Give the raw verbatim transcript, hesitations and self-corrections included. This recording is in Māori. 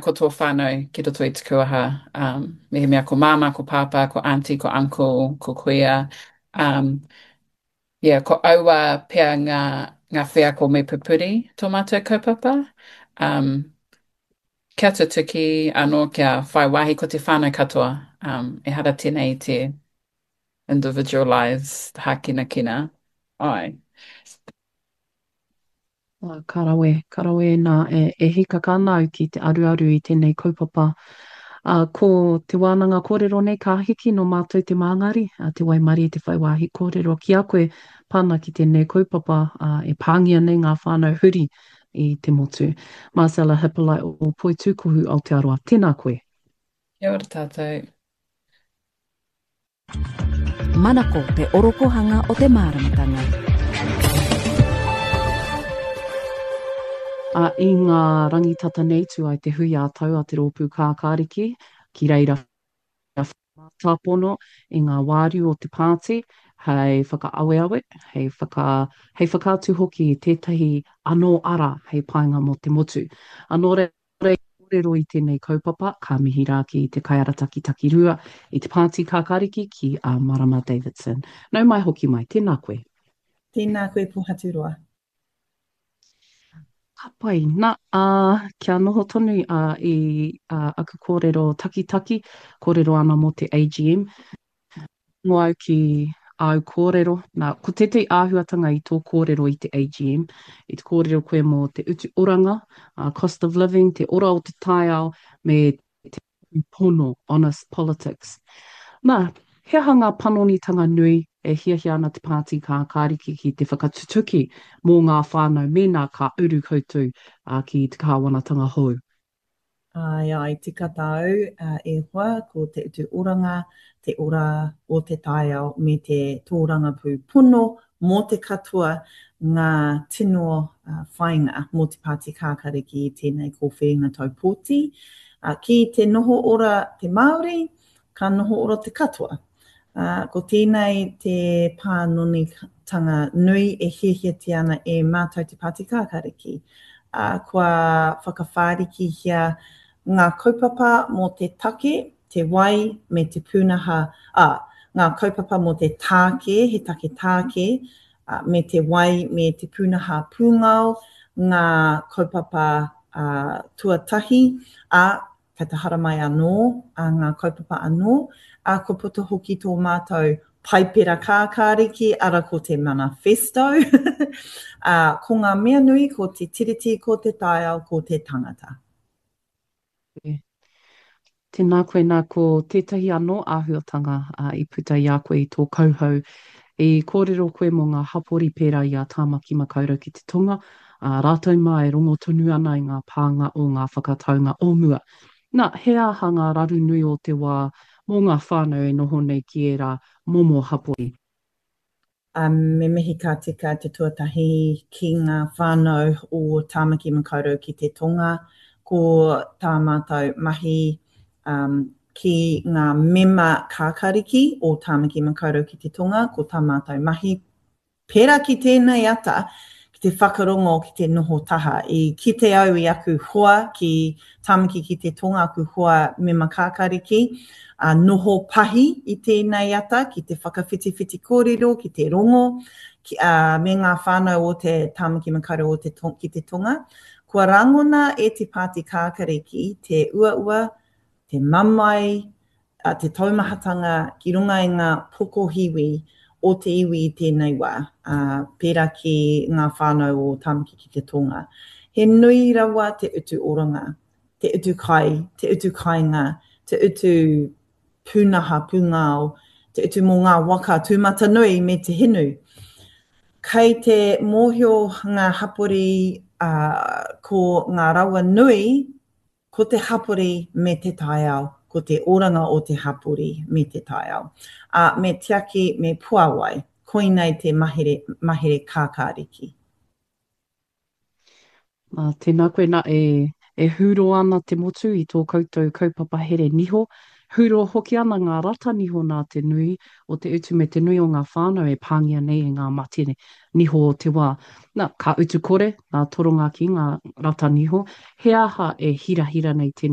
ko tō whānau ki roto i te kuaha. Um, me mea ko māma, ko pāpā, ko auntie, ko uncle, ko kuia. Um, yeah, ko aua pea ngā, ngā whea ko me pupuri tō mātou kaupapa. Um, kia te tuki anō kia whai wahi ko te whānau katoa. Um, e hara tēnei i te individualised hākina kina. Ai. Uh, karawe, karawe nā e, e hika kānau ki te aruaru i tēnei kaupapa. Uh, ko te wānanga kōrero nei ka hiki no mātou te māngari, uh, te waimari e te whaiwahi kōrero ki a koe pāna ki tēnei kaupapa uh, e pāngia nei ngā whānau huri i te motu. Marcella Hippolyte o Poi Tūkuhu Aotearoa. Tēnā koe. Kia ora tātou. Manako te orokohanga o te māramatanga. A i ngā rangitata nei tu ai te hui a tau a te rōpū kākāriki, ki reira tāpono i ngā wāriu o te pāti, hei whakaaweawe, hei, whaka, hei whakātu hoki i tētahi anō ara hei painga mo te motu. Anō re, re, rero i tēnei kaupapa, ka mihi rā ki te kaiarataki taki rua i te pāti kākāriki ki a Marama Davidson. Nau mai hoki mai, tēnā koe. Tēnā koe Pohaturoa. Ka pai, nā, uh, kia noho tonu uh, i uh, aku kōrero taki-taki, kōrero ana mo te A G M. Ngō au ki au kōrero, nā, ko te te āhuatanga i tō kōrero i te A G M, i te kōrero koe mo te utu oranga, uh, cost of living, te ora o te taiao, me te pono, honest politics. Nā, he hanga panonitanga nui e hiahia ana te pāti kā kāriki ki te whakatutuki mō ngā whānau mēnā ka uru koutou uh, ki te kāwanatanga hou. Ai, ai, tika tau uh, e hoa ko te utu oranga, te ora o te taiao me te tōranga pū puno mō te katoa ngā tino uh, whainga mō te pāti kākariki i tēnei ko whenga tau pōti. Uh, ki te noho ora te Māori, ka noho ora te katoa. Uh, ko tēnei te pānoni tanga nui e hieheti ana e mātou te pāti kākariki. Uh, kua whakawhāriki hia ngā kaupapa mō te take, te wai me te pūnaha, ah, ngā kaupapa mō te tāke, he take tāke, uh, me te wai me te pūnaha pūngau, ngā kaupapa uh, tuatahi, a kei te hara mai anō, a ngā kaupapa anō, a ko puto hoki tō mātou paipera kākāriki, ara ko te manifesto, uh, ko ngā mea nui, ko te tiriti, ko te taiao, ko te tangata. E. Tēnā koe nā ko tētahi anō āhuatanga uh, i puta i a koe i tō kauhau, i kōrero koe mō ngā hapori pērā i a tāmaki makaurau ki te tonga, uh, rātou mai rongo tonu ana i ngā pānga o ngā whakataunga o mua. Nā, he aha ngā raru nui o te wā mō ngā whānau e noho nei ki e rā momo hapori. Um, me mihi ka tika te tuatahi ki ngā whānau o tāmaki makaurau ki te tonga, ko tā mātou mahi um, ki ngā mema kākariki o tāmaki makaurau ki te tonga, ko tā mātou mahi pērā ki tēnei ata, ki te whakarongo ki te noho taha. I ki te au i aku hoa ki tāmaki ki te tonga aku hoa mema kākariki, a uh, noho pahi i tēnei ata, ki te whakawhitiwhiti kōrero, ki te rongo, ki, uh, me ngā whānau o te tāmaki makaurau o te tong, ki te tonga. Kua rangona e te pāti kākariki, te ua-ua, te mamai, uh, te taumahatanga, ki runga i ngā pokohiwi o te iwi i tēnei wā, uh, pērā ki ngā whānau o tāmaki ki te tonga. He nui rawa te utu oranga, te utu kai, te utu kainga, te utu pūnaha, pūngao, te utu mō ngā waka tūmata nui me te hinu. Kei te mōhio ngā hapori uh, ko ngā rawa nui, ko te hapori me te taiao, ko te oranga o te hapori me te taiao. Uh, me tiaki me puawai, koinei te mahere, mahere kākāriki. Uh, tēnā koe nā e, e huro ana te motu i tō koutou kaupapa here niho. Huro hoki ana ngā rata niho nā te nui o te utu me te nui o ngā whānau e pāngia nei i ngā mati niho o te wā. Nā, ka utu kore, ngā toronga ki ngā rata niho, he aha e hira hira nei tēnei.